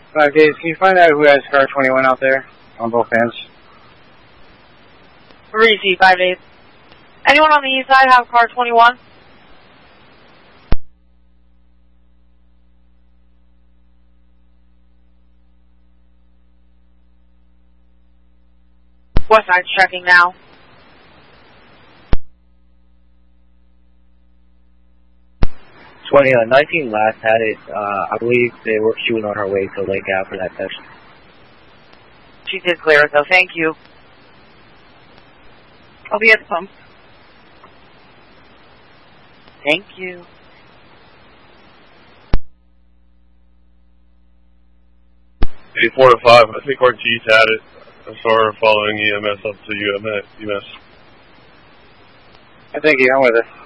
5 days. Can you find out who has car 21 out there on both ends? Receive 5 days. Anyone on the east side have car 21? West side's checking now. Twenty 19 last had it. I believe they were shooting on her way to Lake Ave for that test. She did clear it though. Thank you. I'll be at the pump. Thank you. Hey, 4 to 5. I think Ortiz had it. I saw her following EMS up to UMS. I think I'm with us.